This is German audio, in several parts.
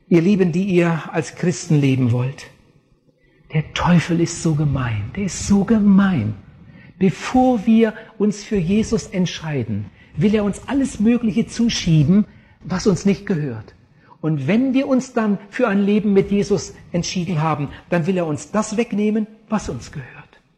Ihr Lieben, die ihr als Christen leben wollt, der Teufel ist so gemein, der ist so gemein. Bevor wir uns für Jesus entscheiden, will er uns alles Mögliche zuschieben, was uns nicht gehört. Und wenn wir uns dann für ein Leben mit Jesus entschieden haben, dann will er uns das wegnehmen, was uns gehört.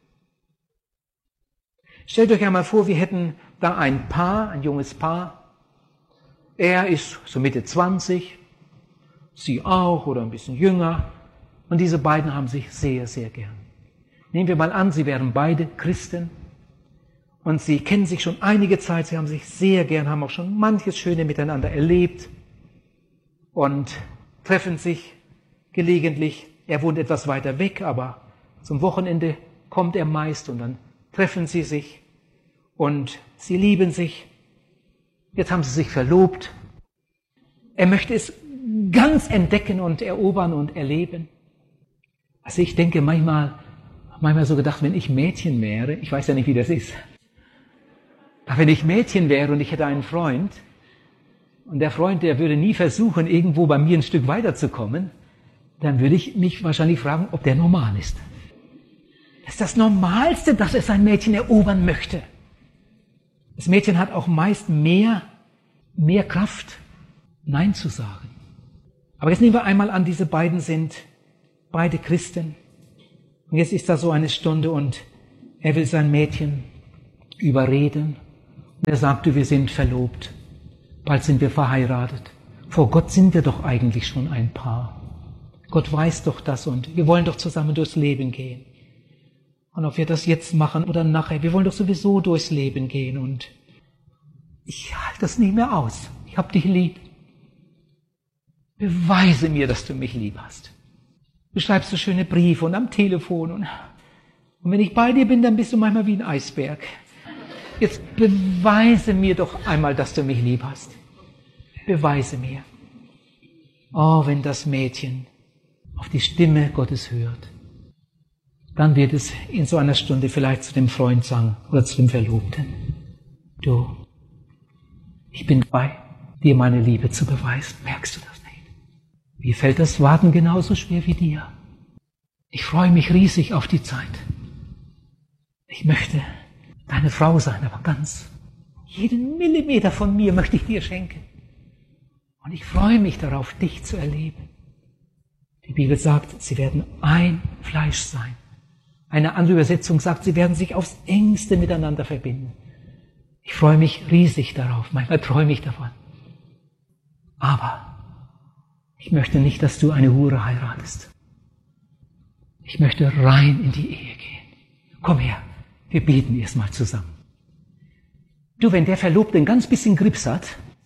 Stellt euch einmal vor, wir hätten da ein Paar, ein junges Paar. Er ist so Mitte 20, sie auch oder ein bisschen jünger. Und diese beiden haben sich sehr, sehr gern. Nehmen wir mal an, sie wären beide Christen. Und sie kennen sich schon einige Zeit, sie haben sich sehr gern, haben auch schon manches Schöne miteinander erlebt. Und treffen sich gelegentlich. Er wohnt etwas weiter weg, aber zum Wochenende kommt er meist und dann treffen sie sich und sie lieben sich. Jetzt haben sie sich verlobt. Er möchte es ganz entdecken und erobern und erleben. Also ich denke manchmal so gedacht, wenn ich Mädchen wäre, ich weiß ja nicht, wie das ist, aber wenn ich Mädchen wäre und ich hätte einen Freund, und der Freund, der würde nie versuchen, irgendwo bei mir ein Stück weiterzukommen, dann würde ich mich wahrscheinlich fragen, ob der normal ist. Das ist das Normalste, dass er sein Mädchen erobern möchte. Das Mädchen hat auch meist mehr Kraft, Nein zu sagen. Aber jetzt nehmen wir einmal an, diese beiden sind beide Christen. Und jetzt ist da so eine Stunde und er will sein Mädchen überreden. Und er sagt, du, wir sind verlobt. Bald sind wir verheiratet. Vor Gott sind wir doch eigentlich schon ein Paar. Gott weiß doch das und wir wollen doch zusammen durchs Leben gehen. Und ob wir das jetzt machen oder nachher, wir wollen doch sowieso durchs Leben gehen und ich halte das nicht mehr aus. Ich hab dich lieb. Beweise mir, dass du mich lieb hast. Du schreibst so schöne Briefe und am Telefon und wenn ich bei dir bin, dann bist du manchmal wie ein Eisberg. Jetzt beweise mir doch einmal, dass du mich lieb hast. Beweise mir. Oh, wenn das Mädchen auf die Stimme Gottes hört, dann wird es in so einer Stunde vielleicht zu dem Freund sagen oder zu dem Verlobten. Du, ich bin bei dir meine Liebe zu beweisen. Merkst du das nicht? Mir fällt das Warten genauso schwer wie dir. Ich freue mich riesig auf die Zeit. Ich möchte deine Frau sein, aber ganz. Jeden Millimeter von mir möchte ich dir schenken. Und ich freue mich darauf, dich zu erleben. Die Bibel sagt, sie werden ein Fleisch sein. Eine andere Übersetzung sagt, sie werden sich aufs Engste miteinander verbinden. Ich freue mich riesig darauf. Manchmal träume ich davon. Aber ich möchte nicht, dass du eine Hure heiratest. Ich möchte rein in die Ehe gehen. Komm her. Wir beten erstmal zusammen. Du, wenn der Verlobte ein ganz bisschen Grips hat,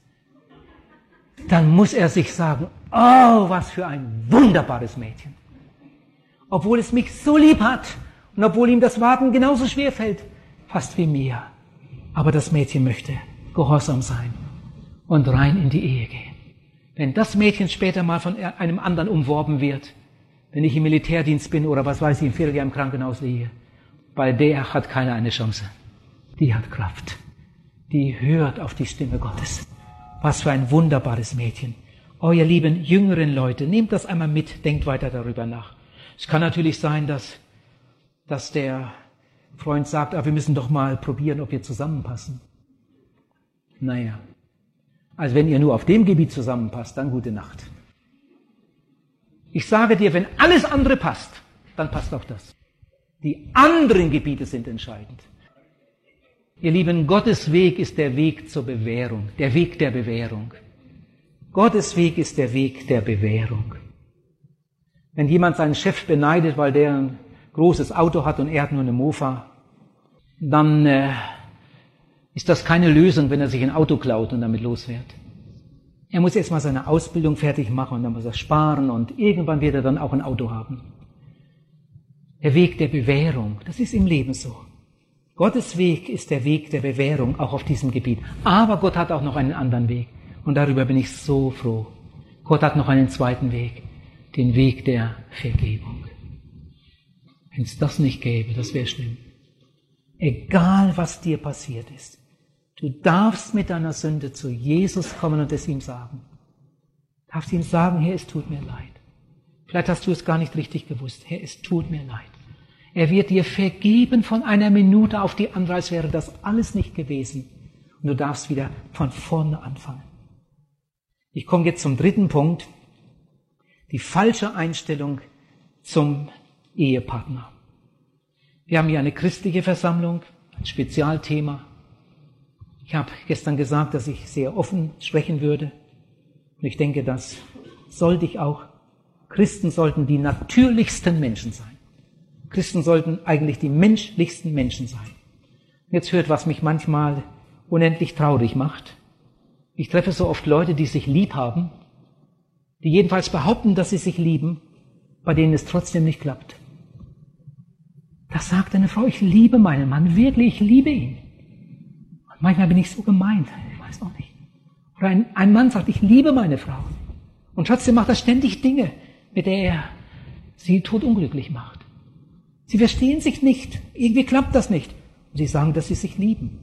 dann muss er sich sagen, oh, was für ein wunderbares Mädchen. Obwohl es mich so lieb hat und obwohl ihm das Warten genauso schwer fällt, fast wie mir. Aber das Mädchen möchte gehorsam sein und rein in die Ehe gehen. Wenn das Mädchen später mal von einem anderen umworben wird, wenn ich im Militärdienst bin oder was weiß ich, im Vierteljahr im Krankenhaus liege, bei der hat keiner eine Chance. Die hat Kraft. Die hört auf die Stimme Gottes. Was für ein wunderbares Mädchen. Oh, ihr lieben jüngeren Leute, nehmt das einmal mit, denkt weiter darüber nach. Es kann natürlich sein, dass der Freund sagt, wir müssen doch mal probieren, ob wir zusammenpassen. Naja, also wenn ihr nur auf dem Gebiet zusammenpasst, dann gute Nacht. Ich sage dir, wenn alles andere passt, dann passt auch das. Die anderen Gebiete sind entscheidend. Ihr Lieben, Gottes Weg ist der Weg zur Bewährung, der Weg der Bewährung. Gottes Weg ist der Weg der Bewährung. Wenn jemand seinen Chef beneidet, weil der ein großes Auto hat und er hat nur eine Mofa, dann ist das keine Lösung, wenn er sich ein Auto klaut und damit losfährt. Er muss erstmal seine Ausbildung fertig machen und dann muss er sparen und irgendwann wird er dann auch ein Auto haben. Der Weg der Bewährung, das ist im Leben so. Gottes Weg ist der Weg der Bewährung, auch auf diesem Gebiet. Aber Gott hat auch noch einen anderen Weg. Und darüber bin ich so froh. Gott hat noch einen zweiten Weg, den Weg der Vergebung. Wenn es das nicht gäbe, das wäre schlimm. Egal, was dir passiert ist, du darfst mit deiner Sünde zu Jesus kommen und es ihm sagen. Darfst ihm sagen, Herr, es tut mir leid. Vielleicht hast du es gar nicht richtig gewusst. Herr, es tut mir leid. Er wird dir vergeben von einer Minute auf die andere, als wäre das alles nicht gewesen. Und du darfst wieder von vorne anfangen. Ich komme jetzt zum dritten Punkt. Die falsche Einstellung zum Ehepartner. Wir haben hier eine christliche Versammlung, ein Spezialthema. Ich habe gestern gesagt, dass ich sehr offen sprechen würde. Und ich denke, das sollte ich auch. Christen sollten die natürlichsten Menschen sein. Christen sollten eigentlich die menschlichsten Menschen sein. Jetzt hört, was mich manchmal unendlich traurig macht. Ich treffe so oft Leute, die sich lieb haben, die jedenfalls behaupten, dass sie sich lieben, bei denen es trotzdem nicht klappt. Das sagt eine Frau, ich liebe meinen Mann, wirklich, ich liebe ihn. Und manchmal bin ich so gemein, ich weiß auch nicht. Oder ein Mann sagt, ich liebe meine Frau. Und trotzdem macht er ständig Dinge, mit der er sie todunglücklich macht. Sie verstehen sich nicht. Irgendwie klappt das nicht. Und sie sagen, dass sie sich lieben.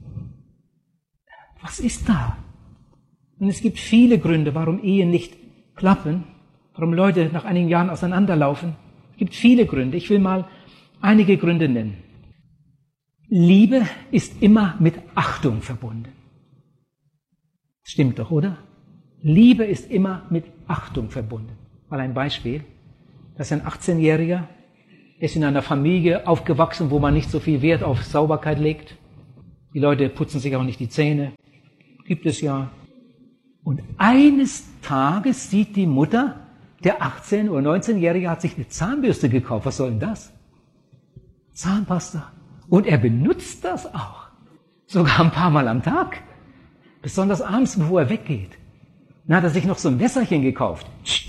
Was ist da? Und es gibt viele Gründe, warum Ehen nicht klappen, warum Leute nach einigen Jahren auseinanderlaufen. Es gibt viele Gründe. Ich will mal einige Gründe nennen. Liebe ist immer mit Achtung verbunden. Stimmt doch, oder? Liebe ist immer mit Achtung verbunden. Mal ein Beispiel. Das ist ein 18-Jähriger, ist in einer Familie aufgewachsen, wo man nicht so viel Wert auf Sauberkeit legt. Die Leute putzen sich auch nicht die Zähne. Gibt es ja. Und eines Tages sieht die Mutter, der 18- oder 19-Jährige hat sich eine Zahnbürste gekauft. Was soll denn das? Zahnpasta. Und er benutzt das auch. Sogar ein paar Mal am Tag. Besonders abends, bevor er weggeht. Dann hat er sich noch so ein Wässerchen gekauft.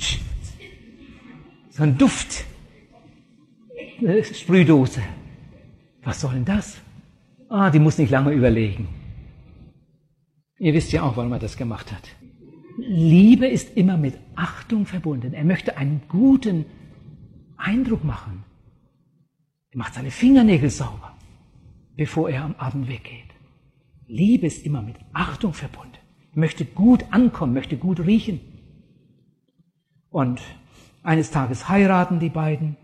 So ein Duft. Sprühdose. Was soll denn das? Die muss nicht lange überlegen. Ihr wisst ja auch, warum er das gemacht hat. Liebe ist immer mit Achtung verbunden. Er möchte einen guten Eindruck machen. Er macht seine Fingernägel sauber, bevor er am Abend weggeht. Liebe ist immer mit Achtung verbunden. Er möchte gut ankommen, möchte gut riechen. Und eines Tages heiraten die beiden.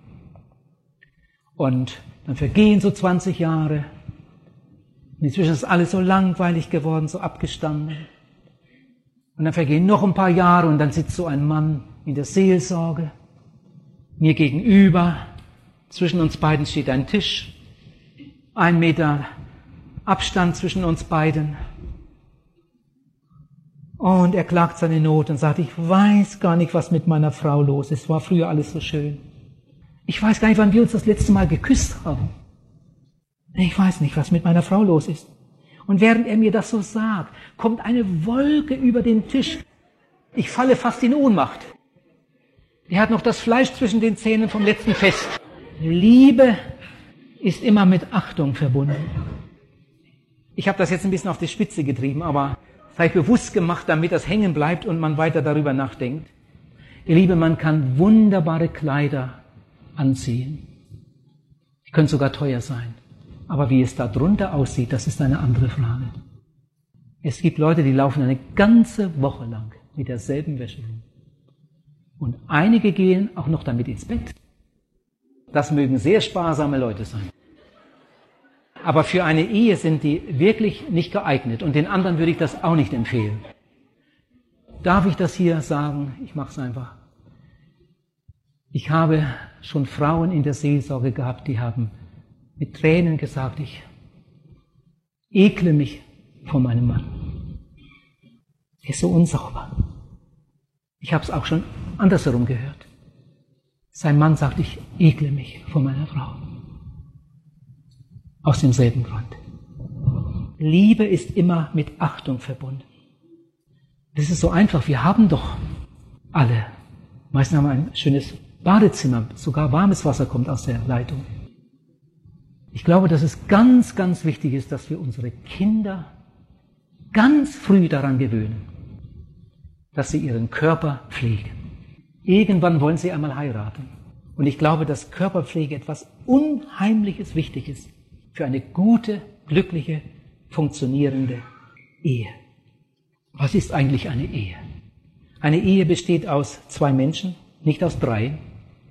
Und dann vergehen so 20 Jahre. Und inzwischen ist alles so langweilig geworden, so abgestanden. Und dann vergehen noch ein paar Jahre und dann sitzt so ein Mann in der Seelsorge. Mir gegenüber, zwischen uns beiden steht ein Tisch. 1 Meter Abstand zwischen uns beiden. Und er klagt seine Not und sagt, ich weiß gar nicht, was mit meiner Frau los ist. War früher alles so schön. Ich weiß gar nicht, wann wir uns das letzte Mal geküsst haben. Ich weiß nicht, was mit meiner Frau los ist. Und während er mir das so sagt, kommt eine Wolke über den Tisch. Ich falle fast in Ohnmacht. Er hat noch das Fleisch zwischen den Zähnen vom letzten Fest. Liebe ist immer mit Achtung verbunden. Ich habe das jetzt ein bisschen auf die Spitze getrieben, aber das habe ich bewusst gemacht, damit das hängen bleibt und man weiter darüber nachdenkt. Ihr Liebe, man kann wunderbare Kleider anziehen. Die können sogar teuer sein. Aber wie es da drunter aussieht, das ist eine andere Frage. Es gibt Leute, die laufen eine ganze Woche lang mit derselben Wäsche rum. Und einige gehen auch noch damit ins Bett. Das mögen sehr sparsame Leute sein. Aber für eine Ehe sind die wirklich nicht geeignet. Und den anderen würde ich das auch nicht empfehlen. Darf ich das hier sagen? Ich mache es einfach. Ich habe schon Frauen in der Seelsorge gehabt, die haben mit Tränen gesagt, ich ekle mich vor meinem Mann. Er ist so unsauber. Ich habe es auch schon andersherum gehört. Sein Mann sagt, ich ekle mich vor meiner Frau. Aus demselben Grund. Liebe ist immer mit Achtung verbunden. Das ist so einfach. Wir haben doch alle, meistens haben wir ein schönes Badezimmer, sogar warmes Wasser kommt aus der Leitung. Ich glaube, dass es ganz, ganz wichtig ist, dass wir unsere Kinder ganz früh daran gewöhnen, dass sie ihren Körper pflegen. Irgendwann wollen sie einmal heiraten. Und ich glaube, dass Körperpflege etwas Unheimliches wichtig ist für eine gute, glückliche, funktionierende Ehe. Was ist eigentlich eine Ehe? Eine Ehe besteht aus 2 Menschen, nicht aus 3,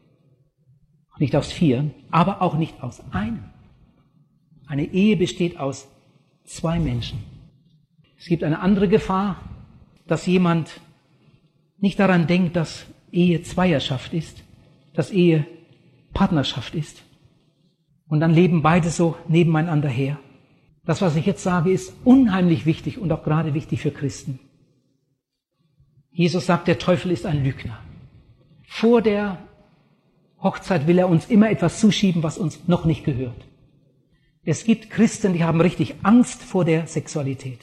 nicht aus 4, aber auch nicht aus einem. Eine Ehe besteht aus 2 Menschen. Es gibt eine andere Gefahr, dass jemand nicht daran denkt, dass Ehe Zweierschaft ist, dass Ehe Partnerschaft ist. Und dann leben beide so nebeneinander her. Das, was ich jetzt sage, ist unheimlich wichtig und auch gerade wichtig für Christen. Jesus sagt, der Teufel ist ein Lügner. Vor der Hochzeit will er uns immer etwas zuschieben, was uns noch nicht gehört. Es gibt Christen, die haben richtig Angst vor der Sexualität.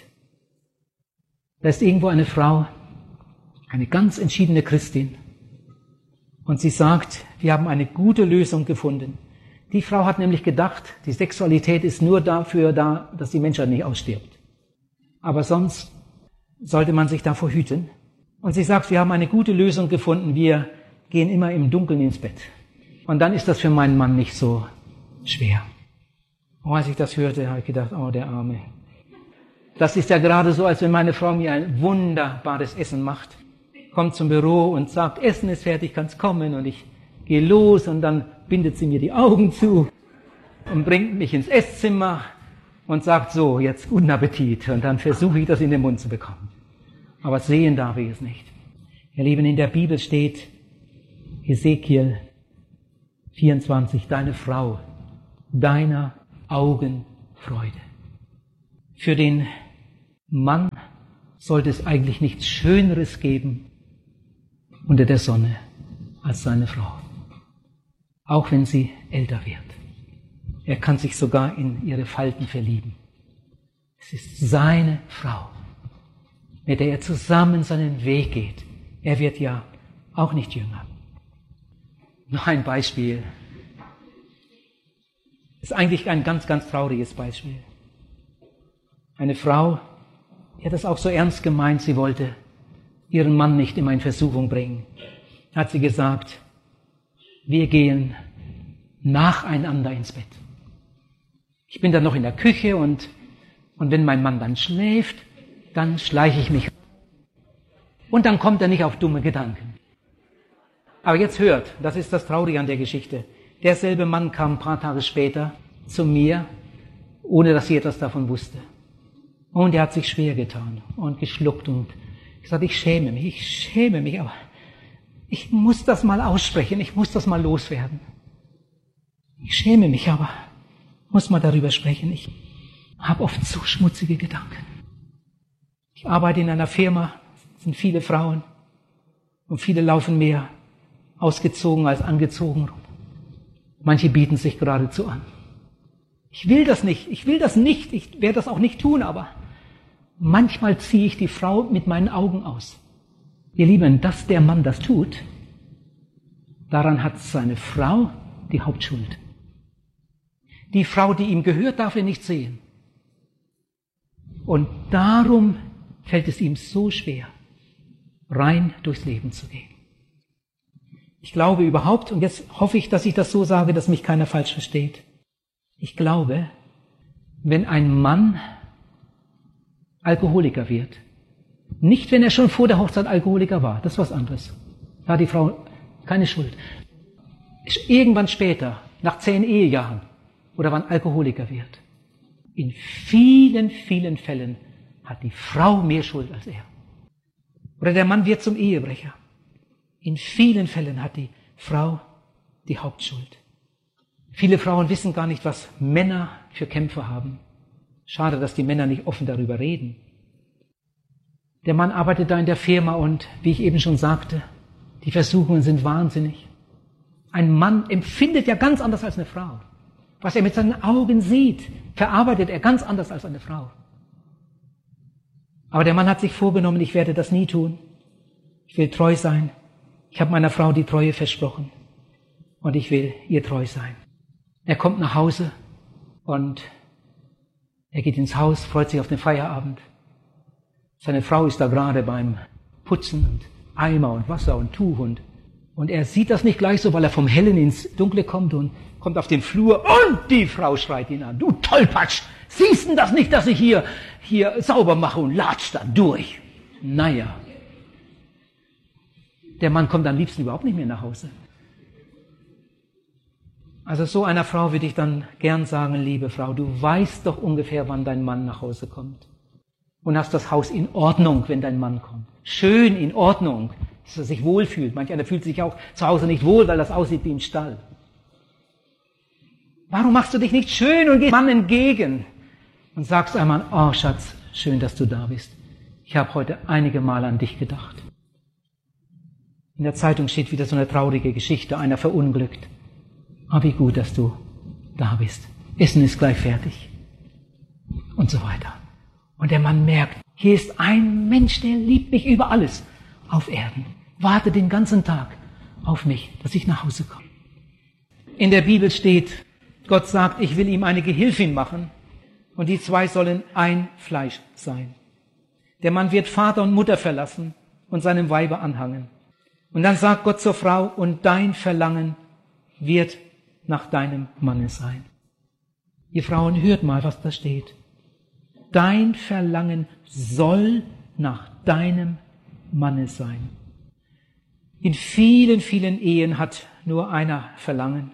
Da ist irgendwo eine Frau, eine ganz entschiedene Christin, und sie sagt, wir haben eine gute Lösung gefunden. Die Frau hat nämlich gedacht, die Sexualität ist nur dafür da, dass die Menschheit nicht ausstirbt. Aber sonst sollte man sich davor hüten. Und sie sagt, wir haben eine gute Lösung gefunden, wir gehen immer im Dunkeln ins Bett. Und dann ist das für meinen Mann nicht so schwer. Und als ich das hörte, habe ich gedacht, oh, der Arme. Das ist ja gerade so, als wenn meine Frau mir ein wunderbares Essen macht, kommt zum Büro und sagt, Essen ist fertig, kannst kommen, und ich gehe los und dann bindet sie mir die Augen zu und bringt mich ins Esszimmer und sagt so, jetzt guten Appetit, und dann versuche ich das in den Mund zu bekommen. Aber sehen darf ich es nicht. Ihr Lieben, in der Bibel steht, Hesekiel 24, deine Frau, deiner Augen Freude. Für den Mann sollte es eigentlich nichts Schöneres geben unter der Sonne als seine Frau. Auch wenn sie älter wird. Er kann sich sogar in ihre Falten verlieben. Es ist seine Frau, mit der er zusammen seinen Weg geht. Er wird ja auch nicht jünger. Noch ein Beispiel. Ist eigentlich ein ganz, ganz trauriges Beispiel. Eine Frau, die hat das auch so ernst gemeint, sie wollte ihren Mann nicht immer in Versuchung bringen. Hat sie gesagt, wir gehen nacheinander ins Bett. Ich bin dann noch in der Küche und wenn mein Mann dann schläft, dann schleiche ich mich. Und dann kommt er nicht auf dumme Gedanken. Aber jetzt hört, das ist das Traurige an der Geschichte. Derselbe Mann kam ein paar Tage später zu mir, ohne dass sie etwas davon wusste. Und er hat sich schwer getan und geschluckt und gesagt, ich schäme mich, aber ich muss das mal aussprechen, ich muss das mal loswerden. Ich schäme mich, aber muss mal darüber sprechen. Ich habe oft so schmutzige Gedanken. Ich arbeite in einer Firma, es sind viele Frauen und viele laufen mehr ausgezogen als angezogen rum. Manche bieten sich geradezu an. Ich will das nicht, ich werde das auch nicht tun, aber manchmal ziehe ich die Frau mit meinen Augen aus. Ihr Lieben, dass der Mann das tut, daran hat seine Frau die Hauptschuld. Die Frau, die ihm gehört, darf er nicht sehen. Und darum fällt es ihm so schwer, rein durchs Leben zu gehen. Ich glaube überhaupt, und jetzt hoffe ich, dass ich das so sage, dass mich keiner falsch versteht. Ich glaube, wenn ein Mann Alkoholiker wird, nicht wenn er schon vor der Hochzeit Alkoholiker war, das ist was anderes. Da hat die Frau keine Schuld. Irgendwann später, nach 10 Ehejahren, oder wann Alkoholiker wird, in vielen, vielen Fällen hat die Frau mehr Schuld als er. Oder der Mann wird zum Ehebrecher. In vielen Fällen hat die Frau die Hauptschuld. Viele Frauen wissen gar nicht, was Männer für Kämpfe haben. Schade, dass die Männer nicht offen darüber reden. Der Mann arbeitet da in der Firma und, wie ich eben schon sagte, die Versuchungen sind wahnsinnig. Ein Mann empfindet ja ganz anders als eine Frau. Was er mit seinen Augen sieht, verarbeitet er ganz anders als eine Frau. Aber der Mann hat sich vorgenommen, ich werde das nie tun. Ich will treu sein. Ich habe meiner Frau die Treue versprochen. Und ich will ihr treu sein. Er kommt nach Hause und er geht ins Haus, freut sich auf den Feierabend. Seine Frau ist da gerade beim Putzen und Eimer und Wasser und Tuch und er sieht das nicht gleich so, weil er vom Hellen ins Dunkle kommt und kommt auf den Flur und die Frau schreit ihn an. Du Tollpatsch, siehst du das nicht, dass ich hier sauber mache und latscht da durch? Naja. Der Mann kommt am liebsten überhaupt nicht mehr nach Hause. Also so einer Frau würde ich dann gern sagen, liebe Frau, du weißt doch ungefähr, wann dein Mann nach Hause kommt. Und hast das Haus in Ordnung, wenn dein Mann kommt. Schön in Ordnung, dass er sich wohlfühlt. Manch einer fühlt sich auch zu Hause nicht wohl, weil das aussieht wie im Stall. Warum machst du dich nicht schön und gehst dem Mann entgegen und sagst einmal, oh Schatz, schön, dass du da bist. Ich habe heute einige Male an dich gedacht. In der Zeitung steht wieder so eine traurige Geschichte, einer verunglückt. Ah, wie gut, dass du da bist. Essen ist gleich fertig. Und so weiter. Und der Mann merkt, hier ist ein Mensch, der liebt mich über alles auf Erden. Wartet den ganzen Tag auf mich, dass ich nach Hause komme. In der Bibel steht, Gott sagt, ich will ihm eine Gehilfin machen und die zwei sollen ein Fleisch sein. Der Mann wird Vater und Mutter verlassen und seinem Weibe anhangen. Und dann sagt Gott zur Frau, und dein Verlangen wird nach deinem Manne sein. Ihr Frauen, hört mal, was da steht. Dein Verlangen soll nach deinem Manne sein. In vielen, vielen Ehen hat nur einer Verlangen.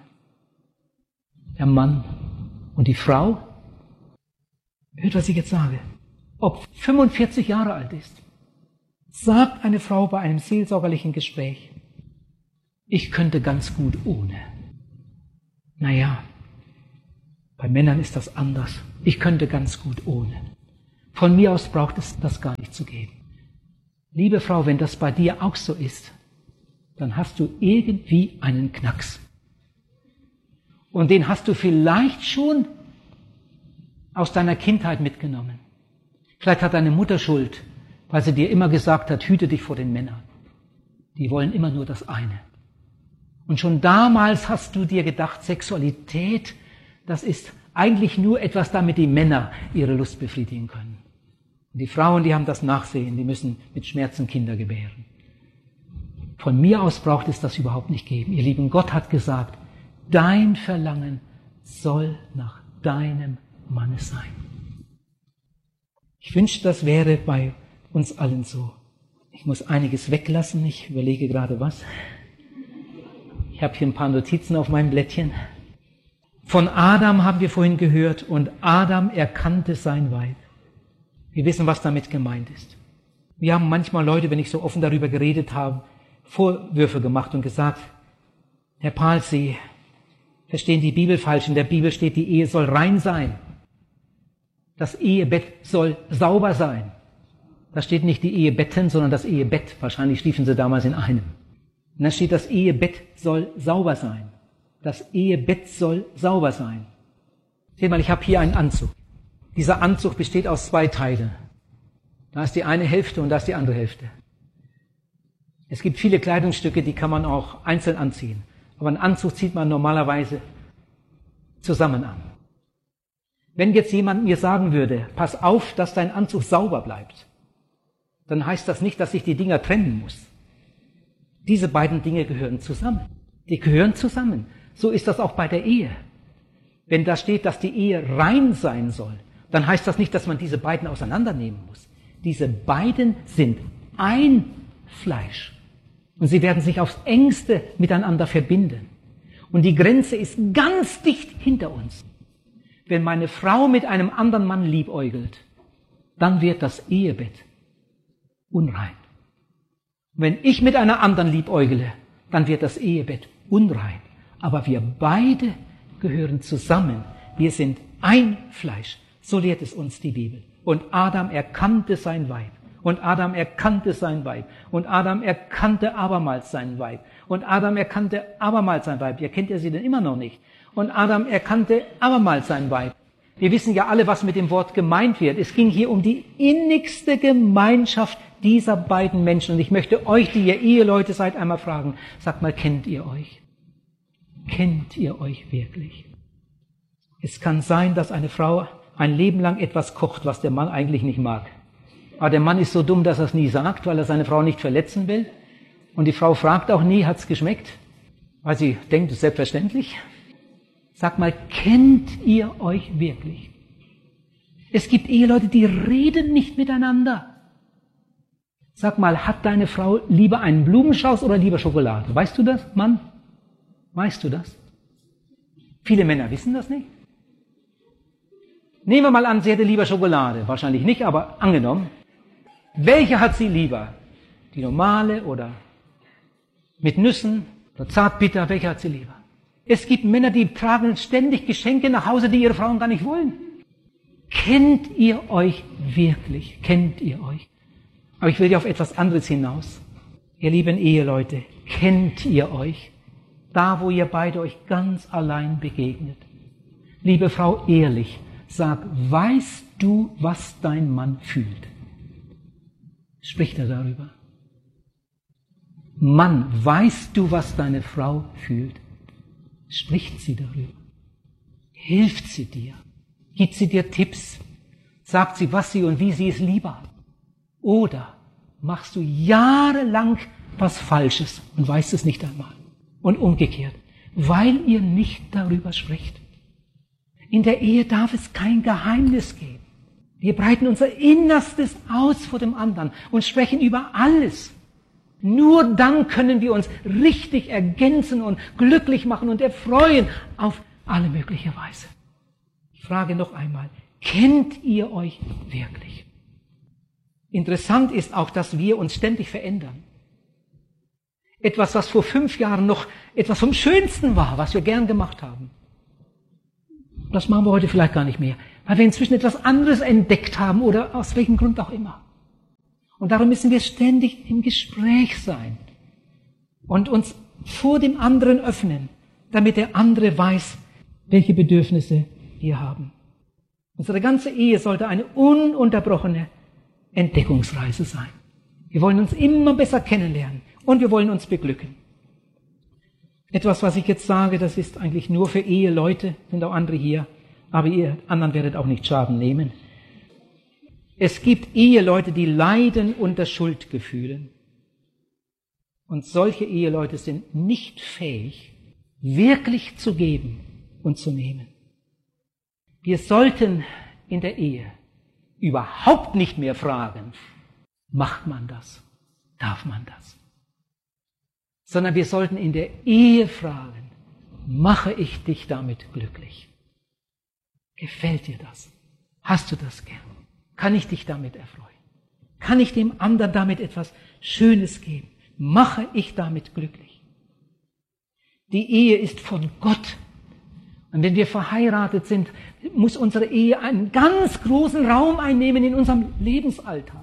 Der Mann und die Frau. Hört, was ich jetzt sage. Ob 45 Jahre alt ist, sagt eine Frau bei einem seelsorgerlichen Gespräch, ich könnte ganz gut ohne. Naja, bei Männern ist das anders. Ich könnte ganz gut ohne. Von mir aus braucht es das gar nicht zu geben. Liebe Frau, wenn das bei dir auch so ist, dann hast du irgendwie einen Knacks. Und den hast du vielleicht schon aus deiner Kindheit mitgenommen. Vielleicht hat deine Mutter Schuld, weil sie dir immer gesagt hat, hüte dich vor den Männern. Die wollen immer nur das eine. Und schon damals hast du dir gedacht, Sexualität, das ist eigentlich nur etwas, damit die Männer ihre Lust befriedigen können. Und die Frauen, die haben das Nachsehen, die müssen mit Schmerzen Kinder gebären. Von mir aus braucht es das überhaupt nicht geben. Ihr Lieben, Gott hat gesagt, dein Verlangen soll nach deinem Manne sein. Ich wünschte, das wäre bei uns allen so. Ich muss einiges weglassen, ich überlege gerade was. Ich habe hier ein paar Notizen auf meinem Blättchen. Von Adam haben wir vorhin gehört und Adam erkannte sein Weib. Wir wissen, was damit gemeint ist. Wir haben manchmal Leute, wenn ich so offen darüber geredet habe, Vorwürfe gemacht und gesagt, Herr Pahl, Sie verstehen die Bibel falsch. In der Bibel steht, die Ehe soll rein sein. Das Ehebett soll sauber sein. Da steht nicht die Ehebetten, sondern das Ehebett. Wahrscheinlich schliefen sie damals in einem. Und dann steht, das Ehebett soll sauber sein. Das Ehebett soll sauber sein. Seht mal, ich habe hier einen Anzug. Dieser Anzug besteht aus zwei Teilen. Da ist die eine Hälfte und da ist die andere Hälfte. Es gibt viele Kleidungsstücke, die kann man auch einzeln anziehen. Aber einen Anzug zieht man normalerweise zusammen an. Wenn jetzt jemand mir sagen würde, pass auf, dass dein Anzug sauber bleibt, dann heißt das nicht, dass ich die Dinger trennen muss. Diese beiden Dinge gehören zusammen. Die gehören zusammen. So ist das auch bei der Ehe. Wenn da steht, dass die Ehe rein sein soll, dann heißt das nicht, dass man diese beiden auseinandernehmen muss. Diese beiden sind ein Fleisch. Und sie werden sich aufs Engste miteinander verbinden. Und die Grenze ist ganz dicht hinter uns. Wenn meine Frau mit einem anderen Mann liebäugelt, dann wird das Ehebett unrein. Wenn ich mit einer anderen liebäugle, dann wird das Ehebett unrein. Aber wir beide gehören zusammen. Wir sind ein Fleisch. So lehrt es uns die Bibel. Und Adam erkannte sein Weib. Und Adam erkannte sein Weib. Und Adam erkannte abermals sein Weib. Und Adam erkannte abermals sein Weib. Ihr kennt ja sie denn immer noch nicht. Und Adam erkannte abermals sein Weib. Wir wissen ja alle, was mit dem Wort gemeint wird. Es ging hier um die innigste Gemeinschaft dieser beiden Menschen. Und ich möchte euch, die ihr Eheleute seid, einmal fragen, sagt mal, kennt ihr euch? Kennt ihr euch wirklich? Es kann sein, dass eine Frau ein Leben lang etwas kocht, was der Mann eigentlich nicht mag. Aber der Mann ist so dumm, dass er es nie sagt, weil er seine Frau nicht verletzen will. Und die Frau fragt auch nie, hat's geschmeckt? Weil sie denkt, es ist selbstverständlich. Sag mal, kennt ihr euch wirklich? Es gibt Eheleute, die reden nicht miteinander. Sag mal, hat deine Frau lieber einen Blumenstrauß oder lieber Schokolade? Weißt du das, Mann? Weißt du das? Viele Männer wissen das nicht. Nehmen wir mal an, sie hätte lieber Schokolade. Wahrscheinlich nicht, aber angenommen. Welche hat sie lieber? Die normale oder mit Nüssen oder zartbitter? Welche hat sie lieber? Es gibt Männer, die tragen ständig Geschenke nach Hause, die ihre Frauen gar nicht wollen. Kennt ihr euch wirklich? Kennt ihr euch? Aber ich will ja auf etwas anderes hinaus. Ihr lieben Eheleute, kennt ihr euch? Da, wo ihr beide euch ganz allein begegnet. Liebe Frau, ehrlich, sag, weißt du, was dein Mann fühlt? Spricht er darüber? Mann, weißt du, was deine Frau fühlt? Spricht sie darüber? Hilft sie dir? Gibt sie dir Tipps? Sagt sie, was sie und wie sie es lieber hat? Oder machst du jahrelang was Falsches und weißt es nicht einmal? Und umgekehrt, weil ihr nicht darüber spricht. In der Ehe darf es kein Geheimnis geben. Wir breiten unser Innerstes aus vor dem anderen und sprechen über alles. Nur dann können wir uns richtig ergänzen und glücklich machen und erfreuen auf alle mögliche Weise. Ich frage noch einmal, kennt ihr euch wirklich? Interessant ist auch, dass wir uns ständig verändern. Etwas, was vor 5 Jahren noch etwas vom Schönsten war, was wir gern gemacht haben. Das machen wir heute vielleicht gar nicht mehr, weil wir inzwischen etwas anderes entdeckt haben oder aus welchem Grund auch immer. Und darum müssen wir ständig im Gespräch sein und uns vor dem anderen öffnen, damit der andere weiß, welche Bedürfnisse wir haben. Unsere ganze Ehe sollte eine ununterbrochene Entdeckungsreise sein. Wir wollen uns immer besser kennenlernen und wir wollen uns beglücken. Etwas, was ich jetzt sage, das ist eigentlich nur für Eheleute, sind auch andere hier, aber ihr anderen werdet auch nicht Schaden nehmen. Es gibt Eheleute, die leiden unter Schuldgefühlen. Und solche Eheleute sind nicht fähig, wirklich zu geben und zu nehmen. Wir sollten in der Ehe überhaupt nicht mehr fragen, macht man das? Darf man das? Sondern wir sollten in der Ehe fragen, mache ich dich damit glücklich? Gefällt dir das? Hast du das gern? Kann ich dich damit erfreuen? Kann ich dem anderen damit etwas Schönes geben? Mache ich damit glücklich? Die Ehe ist von Gott. Und wenn wir verheiratet sind, muss unsere Ehe einen ganz großen Raum einnehmen in unserem Lebensalltag.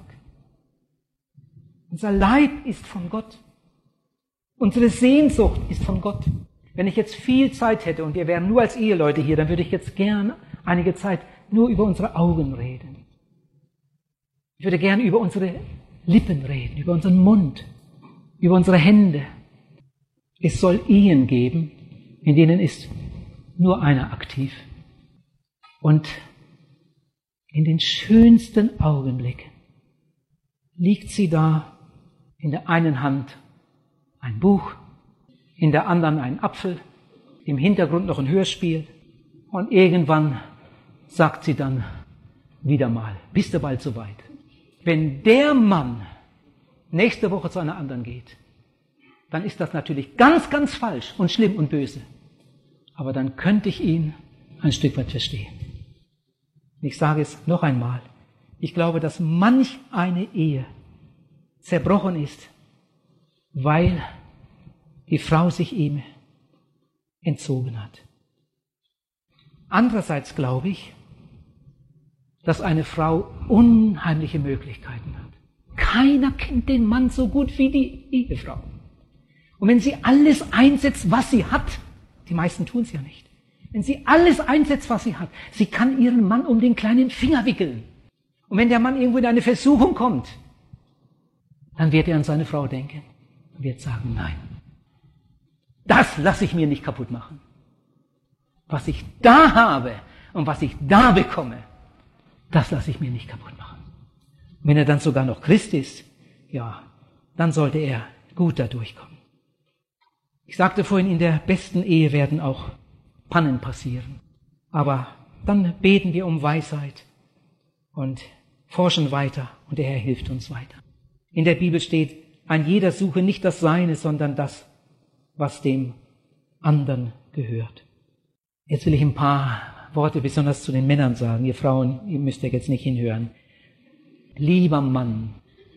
Unser Leib ist von Gott. Unsere Sehnsucht ist von Gott. Wenn ich jetzt viel Zeit hätte und wir wären nur als Eheleute hier, dann würde ich jetzt gern einige Zeit nur über unsere Augen reden. Ich würde gern über unsere Lippen reden, über unseren Mund, über unsere Hände. Es soll Ehen geben, in denen ist nur einer aktiv. Und in den schönsten Augenblicken liegt sie da, in der einen Hand ein Buch, in der anderen ein Apfel, im Hintergrund noch ein Hörspiel und irgendwann sagt sie dann wieder mal, bist du bald soweit? Wenn der Mann nächste Woche zu einer anderen geht, dann ist das natürlich ganz, ganz falsch und schlimm und böse. Aber dann könnte ich ihn ein Stück weit verstehen. Ich sage es noch einmal. Ich glaube, dass manch eine Ehe zerbrochen ist, weil die Frau sich ihm entzogen hat. Andererseits glaube ich, dass eine Frau unheimliche Möglichkeiten hat. Keiner kennt den Mann so gut wie die Ehefrau. Und wenn sie alles einsetzt, was sie hat, die meisten tun es ja nicht, wenn sie alles einsetzt, was sie hat, sie kann ihren Mann um den kleinen Finger wickeln. Und wenn der Mann irgendwo in eine Versuchung kommt, dann wird er an seine Frau denken und wird sagen, nein, das lasse ich mir nicht kaputt machen. Was ich da habe und was ich da bekomme, das lasse ich mir nicht kaputt machen. Und wenn er dann sogar noch Christ ist, ja, dann sollte er gut da durchkommen. Ich sagte vorhin, in der besten Ehe werden auch Pannen passieren. Aber dann beten wir um Weisheit und forschen weiter und der Herr hilft uns weiter. In der Bibel steht, ein jeder suche nicht das Seine, sondern das, was dem anderen gehört. Jetzt will ich ein paar Worte besonders zu den Männern sagen. Ihr Frauen, ihr müsst ja jetzt nicht hinhören. Lieber Mann,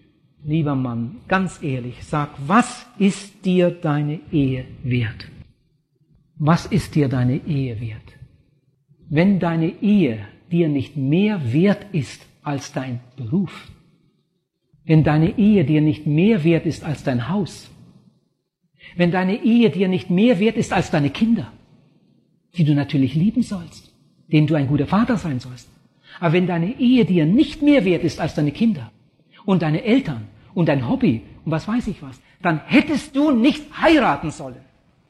ganz ehrlich, sag, was ist dir deine Ehe wert? Was ist dir deine Ehe wert? Wenn deine Ehe dir nicht mehr wert ist als dein Beruf, wenn deine Ehe dir nicht mehr wert ist als dein Haus, wenn deine Ehe dir nicht mehr wert ist als deine Kinder, die du natürlich lieben sollst, denen du ein guter Vater sein sollst, aber wenn deine Ehe dir nicht mehr wert ist als deine Kinder und deine Eltern und dein Hobby und was weiß ich was, dann hättest du nicht heiraten sollen.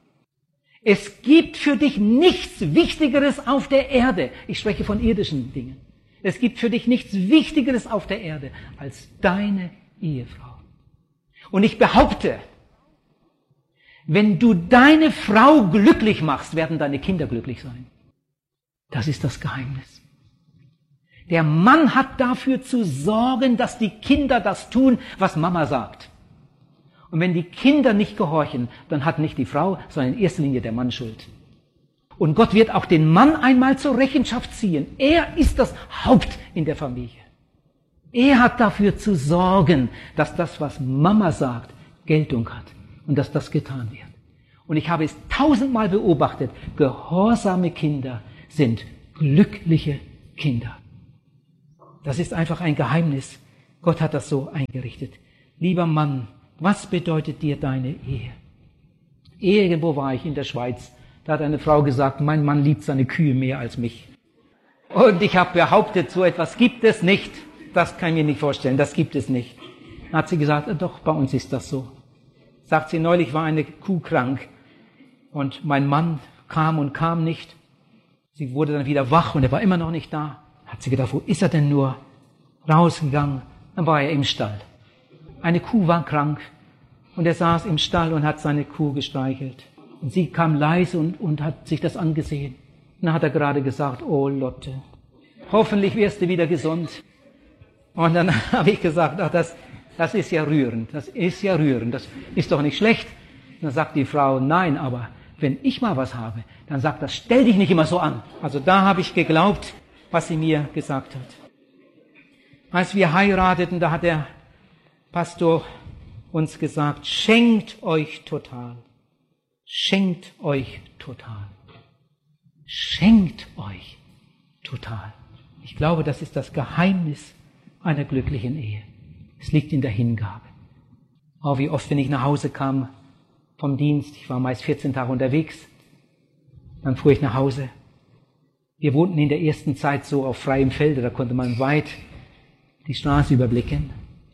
Es gibt für dich nichts Wichtigeres auf der Erde. Ich spreche von irdischen Dingen. Es gibt für dich nichts Wichtigeres auf der Erde als deine Ehefrau. Und ich behaupte, wenn du deine Frau glücklich machst, werden deine Kinder glücklich sein. Das ist das Geheimnis. Der Mann hat dafür zu sorgen, dass die Kinder das tun, was Mama sagt. Und wenn die Kinder nicht gehorchen, dann hat nicht die Frau, sondern in erster Linie der Mann Schuld. Und Gott wird auch den Mann einmal zur Rechenschaft ziehen. Er ist das Haupt in der Familie. Er hat dafür zu sorgen, dass das, was Mama sagt, Geltung hat und dass das getan wird. Und ich habe es 1000-mal beobachtet, gehorsame Kinder sind glückliche Kinder. Das ist einfach ein Geheimnis. Gott hat das so eingerichtet. Lieber Mann, was bedeutet dir deine Ehe? Irgendwo war ich in der Schweiz. Da hat eine Frau gesagt, mein Mann liebt seine Kühe mehr als mich. Und ich habe behauptet, so etwas gibt es nicht. Das kann ich mir nicht vorstellen, das gibt es nicht. Dann hat sie gesagt, doch, bei uns ist das so. Sagt sie, neulich war eine Kuh krank und mein Mann kam und kam nicht. Sie wurde dann wieder wach und er war immer noch nicht da. Hat sie gedacht, wo ist er denn nur? Rausgegangen, dann war er im Stall. Eine Kuh war krank und er saß im Stall und hat seine Kuh gestreichelt. Und sie kam leise und hat sich das angesehen. Und dann hat er gerade gesagt, oh Lotte, hoffentlich wirst du wieder gesund. Und dann habe ich gesagt, ach, das ist ja rührend, das ist doch nicht schlecht. Und dann sagt die Frau, nein, aber wenn ich mal was habe, dann sagt das, stell dich nicht immer so an. Also da habe ich geglaubt, was sie mir gesagt hat. Als wir heirateten, da hat der Pastor uns gesagt, schenkt euch total. Schenkt euch total. Schenkt euch total. Ich glaube, das ist das Geheimnis einer glücklichen Ehe. Es liegt in der Hingabe. Oh, wie oft, wenn ich nach Hause kam vom Dienst, ich war meist 14 Tage unterwegs, dann fuhr ich nach Hause. Wir wohnten in der ersten Zeit so auf freiem Felde, da konnte man weit die Straße überblicken.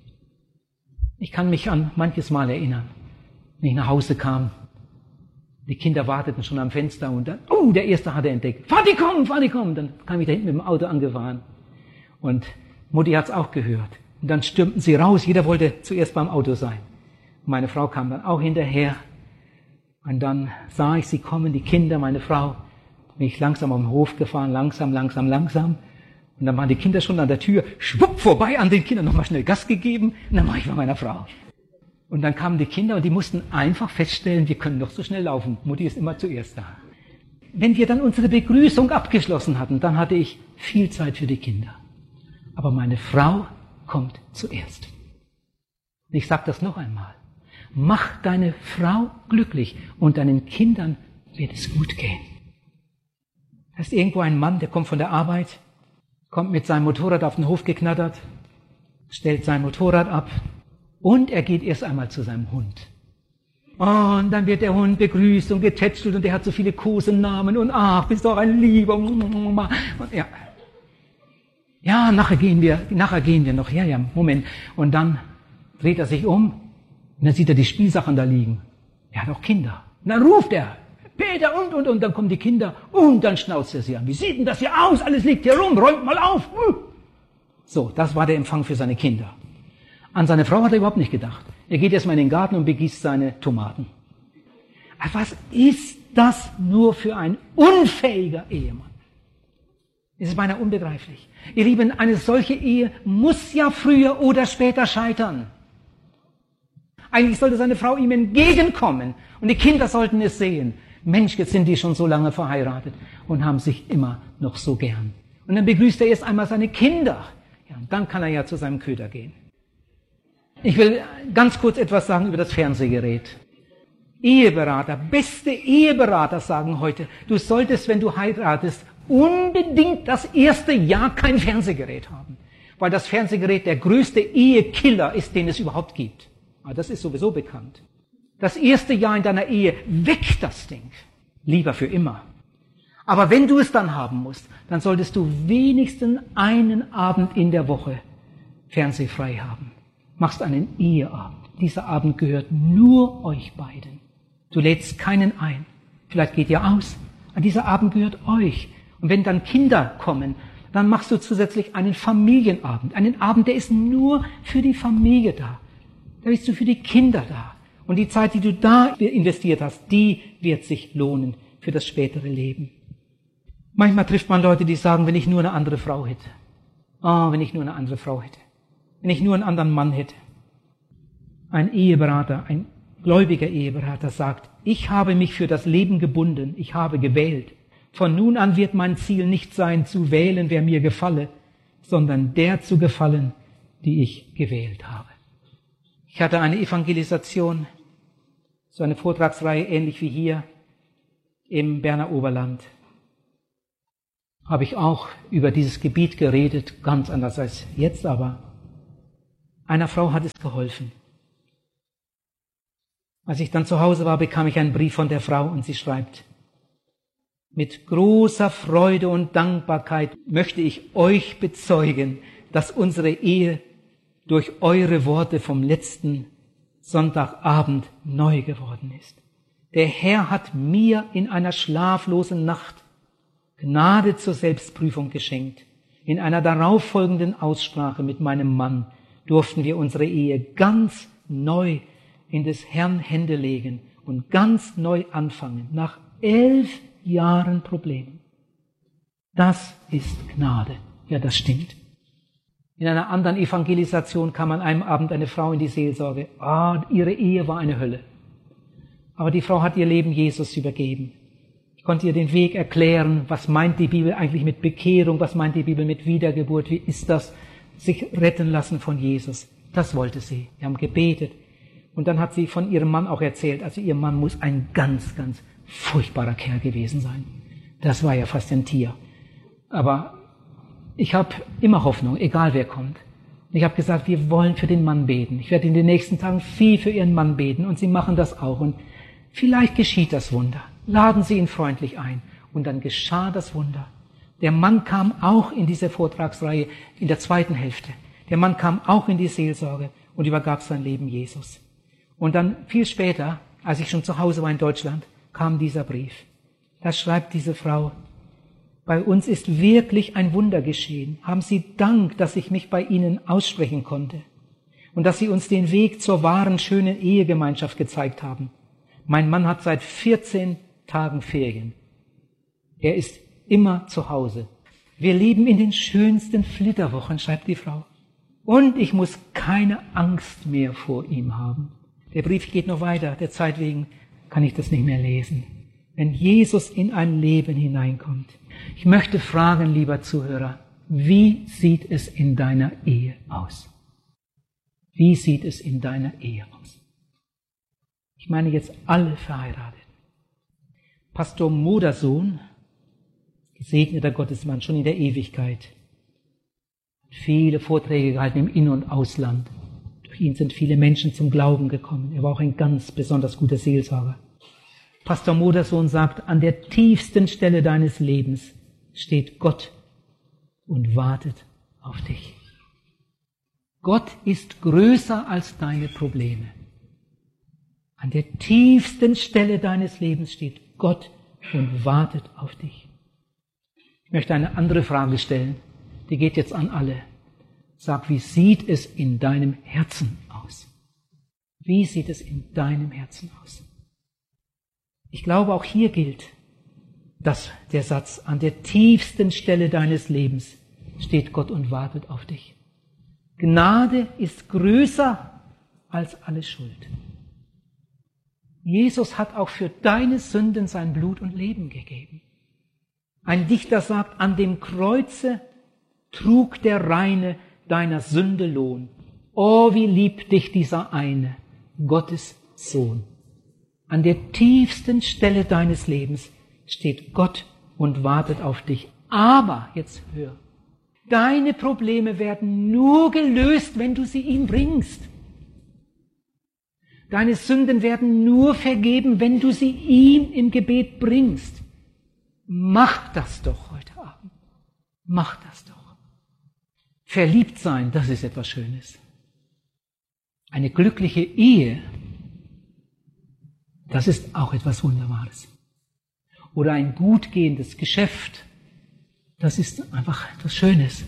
Ich kann mich an manches Mal erinnern, wenn ich nach Hause kam. Die Kinder warteten schon am Fenster und dann, der Erste hatte entdeckt. Vati, komm! Dann kam ich da hinten mit dem Auto angefahren. Und Mutti hat's auch gehört. Und dann stürmten sie raus, jeder wollte zuerst beim Auto sein. Meine Frau kam dann auch hinterher. Und dann sah ich sie kommen, die Kinder, meine Frau. Bin ich langsam am Hof gefahren, langsam. Und dann waren die Kinder schon an der Tür, schwupp, vorbei an den Kindern, nochmal schnell Gas gegeben. Und dann war ich bei meiner Frau. Und dann kamen die Kinder und die mussten einfach feststellen, wir können doch so schnell laufen. Mutti ist immer zuerst da. Wenn wir dann unsere Begrüßung abgeschlossen hatten, dann hatte ich viel Zeit für die Kinder. Aber meine Frau kommt zuerst. Und ich sage das noch einmal. Mach deine Frau glücklich und deinen Kindern wird es gut gehen. Da ist irgendwo ein Mann, der kommt von der Arbeit, kommt mit seinem Motorrad auf den Hof geknattert, stellt sein Motorrad ab und er geht erst einmal zu seinem Hund. Und dann wird der Hund begrüßt und getätschelt und der hat so viele Kosenamen und ach, bist doch ein Lieber. Und ja, nachher gehen wir noch. Ja, Moment. Und dann dreht er sich um und dann sieht er die Spielsachen da liegen. Er hat auch Kinder. Und dann ruft er, Peter und dann kommen die Kinder und dann schnauzt er sie an. Wie sieht denn das hier aus? Alles liegt hier rum, räumt mal auf. So, das war der Empfang für seine Kinder. An seine Frau hat er überhaupt nicht gedacht. Er geht erstmal in den Garten und begießt seine Tomaten. Aber was ist das nur für ein unfähiger Ehemann? Es ist beinahe unbegreiflich. Ihr Lieben, eine solche Ehe muss ja früher oder später scheitern. Eigentlich sollte seine Frau ihm entgegenkommen und die Kinder sollten es sehen. Mensch, jetzt sind die schon so lange verheiratet und haben sich immer noch so gern. Und dann begrüßt er erst einmal seine Kinder. Ja, und dann kann er ja zu seinem Köder gehen. Ich will ganz kurz etwas sagen über das Fernsehgerät. Eheberater, beste Eheberater sagen heute, du solltest, wenn du heiratest, unbedingt das erste Jahr kein Fernsehgerät haben. Weil das Fernsehgerät der größte Ehekiller ist, den es überhaupt gibt. Aber das ist sowieso bekannt. Das erste Jahr in deiner Ehe, weg das Ding. Lieber für immer. Aber wenn du es dann haben musst, dann solltest du wenigstens einen Abend in der Woche fernsehfrei haben. Machst einen Eheabend. Dieser Abend gehört nur euch beiden. Du lädst keinen ein. Vielleicht geht ihr aus. An dieser Abend gehört euch. Und wenn dann Kinder kommen, dann machst du zusätzlich einen Familienabend. Einen Abend, der ist nur für die Familie da. Da bist du für die Kinder da. Und die Zeit, die du da investiert hast, die wird sich lohnen für das spätere Leben. Manchmal trifft man Leute, die sagen, wenn ich nur eine andere Frau hätte. Wenn ich nur eine andere Frau hätte. Wenn ich nur einen anderen Mann hätte. Ein Eheberater, ein gläubiger Eheberater sagt, ich habe mich für das Leben gebunden, ich habe gewählt. Von nun an wird mein Ziel nicht sein, zu wählen, wer mir gefalle, sondern der zu gefallen, die ich gewählt habe. Ich hatte eine Evangelisation, so eine Vortragsreihe ähnlich wie hier im Berner Oberland. Habe ich auch über dieses Gebiet geredet, ganz anders als jetzt aber. Einer Frau hat es geholfen. Als ich dann zu Hause war, bekam ich einen Brief von der Frau und sie schreibt, mit großer Freude und Dankbarkeit möchte ich euch bezeugen, dass unsere Ehe durch eure Worte vom letzten Sonntagabend neu geworden ist. Der Herr hat mir in einer schlaflosen Nacht Gnade zur Selbstprüfung geschenkt. In einer darauffolgenden Aussprache mit meinem Mann durften wir unsere Ehe ganz neu in des Herrn Hände legen und ganz neu anfangen, nach 11 Jahren Problemen. Das ist Gnade. Ja, das stimmt. In einer anderen Evangelisation kam an einem Abend eine Frau in die Seelsorge. Ihre Ehe war eine Hölle. Aber die Frau hat ihr Leben Jesus übergeben. Ich konnte ihr den Weg erklären, was meint die Bibel eigentlich mit Bekehrung, was meint die Bibel mit Wiedergeburt, wie ist das, sich retten lassen von Jesus. Das wollte sie. Wir haben gebetet. Und dann hat sie von ihrem Mann auch erzählt, also ihr Mann muss ein ganz, ganz furchtbarer Kerl gewesen sein. Das war ja fast ein Tier. Aber ich habe immer Hoffnung, egal wer kommt. Und ich habe gesagt, wir wollen für den Mann beten. Ich werde in den nächsten Tagen viel für ihren Mann beten und sie machen das auch. Und vielleicht geschieht das Wunder. Laden Sie ihn freundlich ein. Und dann geschah das Wunder. Der Mann kam auch in diese Vortragsreihe in der zweiten Hälfte. Der Mann kam auch in die Seelsorge und übergab sein Leben Jesus. Und dann viel später, als ich schon zu Hause war in Deutschland, kam dieser Brief. Da schreibt diese Frau, bei uns ist wirklich ein Wunder geschehen. Haben Sie Dank, dass ich mich bei Ihnen aussprechen konnte und dass Sie uns den Weg zur wahren, schönen Ehegemeinschaft gezeigt haben. Mein Mann hat seit 14 Tagen Ferien. Er ist immer zu Hause. Wir leben in den schönsten Flitterwochen, schreibt die Frau. Und ich muss keine Angst mehr vor ihm haben. Der Brief geht noch weiter, der Zeit wegen kann ich das nicht mehr lesen. Wenn Jesus in ein Leben hineinkommt. Ich möchte fragen, lieber Zuhörer, wie sieht es in deiner Ehe aus? Wie sieht es in deiner Ehe aus? Ich meine jetzt alle verheiratet. Pastor Modersohn, gesegneter Gottesmann, schon in der Ewigkeit, hat viele Vorträge gehalten im In- und Ausland. Durch ihn sind viele Menschen zum Glauben gekommen. Er war auch ein ganz besonders guter Seelsorger. Pastor Modersohn sagt, an der tiefsten Stelle deines Lebens steht Gott und wartet auf dich. Gott ist größer als deine Probleme. An der tiefsten Stelle deines Lebens steht Gott und wartet auf dich. Ich möchte eine andere Frage stellen, die geht jetzt an alle. Sag, wie sieht es in deinem Herzen aus? Wie sieht es in deinem Herzen aus? Ich glaube, auch hier gilt der Satz, an der tiefsten Stelle deines Lebens steht Gott und wartet auf dich. Gnade ist größer als alle Schuld. Jesus hat auch für deine Sünden sein Blut und Leben gegeben. Ein Dichter sagt, an dem Kreuze trug der Reine deiner Sünde Lohn. Oh, wie liebt dich dieser eine, Gottes Sohn. An der tiefsten Stelle deines Lebens steht Gott und wartet auf dich. Aber, jetzt hör, deine Probleme werden nur gelöst, wenn du sie ihm bringst. Deine Sünden werden nur vergeben, wenn du sie ihm im Gebet bringst. Mach das doch heute Abend. Mach das doch. Verliebt sein, das ist etwas Schönes. Eine glückliche Ehe, das ist auch etwas Wunderbares. Oder ein gut gehendes Geschäft, das ist einfach etwas Schönes.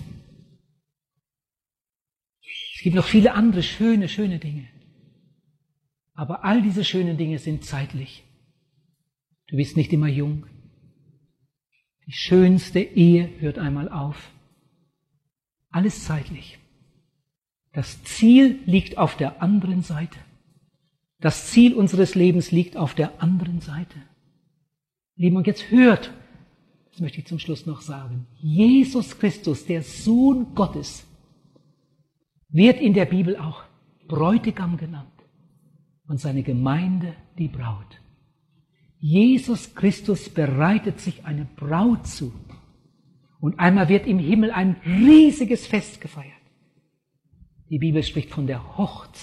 Es gibt noch viele andere schöne Dinge. Aber all diese schönen Dinge sind zeitlich. Du bist nicht immer jung. Die schönste Ehe hört einmal auf. Alles zeitlich. Das Ziel liegt auf der anderen Seite. Das Ziel unseres Lebens liegt auf der anderen Seite. Lieben, und jetzt hört, das möchte ich zum Schluss noch sagen, Jesus Christus, der Sohn Gottes, wird in der Bibel auch Bräutigam genannt und seine Gemeinde die Braut. Jesus Christus bereitet sich eine Braut zu und einmal wird im Himmel ein riesiges Fest gefeiert. Die Bibel spricht von der Hochzeit.